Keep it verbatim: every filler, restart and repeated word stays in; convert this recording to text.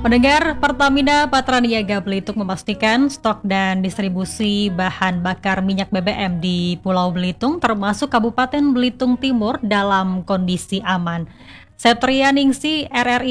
Pendengar, Pertamina Patraniaga Belitung memastikan stok dan distribusi bahan bakar minyak B B M di Pulau Belitung termasuk Kabupaten Belitung Timur dalam kondisi aman. Septrianingsih, R R I